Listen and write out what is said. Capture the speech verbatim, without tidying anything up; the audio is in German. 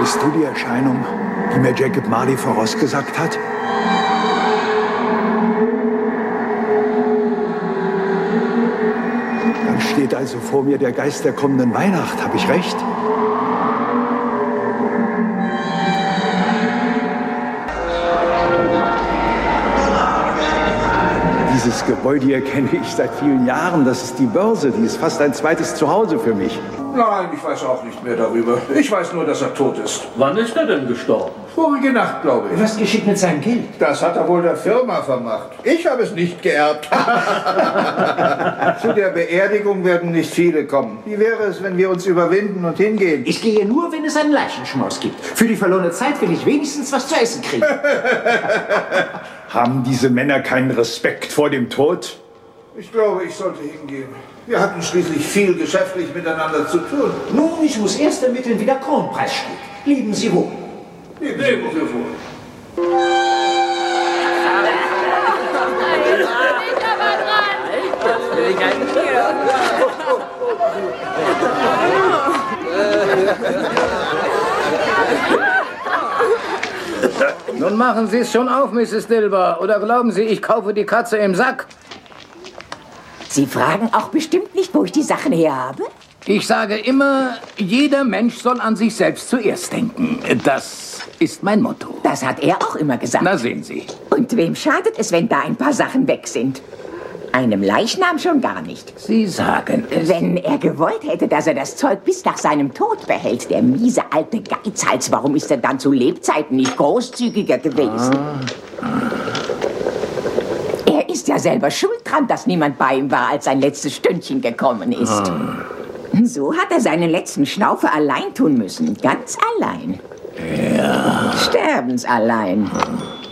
Bist du die Erscheinung, die mir Jacob Marley vorausgesagt hat? Dann steht also vor mir der Geist der kommenden Weihnacht. Habe ich recht? Dieses Gebäude hier kenne ich seit vielen Jahren. Das ist die Börse. Die ist fast ein zweites Zuhause für mich. Nein, ich weiß auch nicht mehr darüber. Ich weiß nur, dass er tot ist. Wann ist er denn gestorben? Vorige Nacht, glaube ich. Was geschieht mit seinem Geld? Das hat er wohl der Firma vermacht. Ich habe es nicht geerbt. Zu der Beerdigung werden nicht viele kommen. Wie wäre es, wenn wir uns überwinden und hingehen? Ich gehe nur, wenn es einen Leichenschmaus gibt. Für die verlorene Zeit will ich wenigstens was zu essen kriegen. Haben diese Männer keinen Respekt vor dem Tod? Ich glaube, ich sollte hingehen. Wir hatten schließlich viel geschäftlich miteinander zu tun. Nun, ich muss erst ermitteln, wie der Kronpreis steht. Leben Sie wohl. Leben Sie wohl. Nun machen Sie es schon auf, Misses Dilber. Oder glauben Sie, ich kaufe die Katze im Sack? Sie fragen auch bestimmt nicht, wo ich die Sachen her habe? Ich sage immer, jeder Mensch soll an sich selbst zuerst denken. Das ist mein Motto. Das hat er auch immer gesagt. Na, sehen Sie. Und wem schadet es, wenn da ein paar Sachen weg sind? Einem Leichnam schon gar nicht. Sie sagen es. Wenn er gewollt hätte, dass er das Zeug bis nach seinem Tod behält, der miese alte Geizhals, warum ist er dann zu Lebzeiten nicht großzügiger gewesen? Ah. Er ist ja selber schuld dran, dass niemand bei ihm war, als sein letztes Stündchen gekommen ist. Ah. So hat er seinen letzten Schnaufe allein tun müssen. Ganz allein. Ja. Sterbensallein.